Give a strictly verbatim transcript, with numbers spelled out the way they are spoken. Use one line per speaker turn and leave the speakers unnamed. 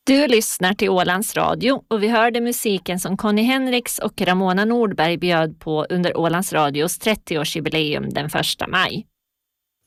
Du lyssnar till Ålands Radio och vi hörde musiken som Conny Henriks och Ramona Nordberg bjöd på under Ålands Radios trettioårsjubileum den första maj.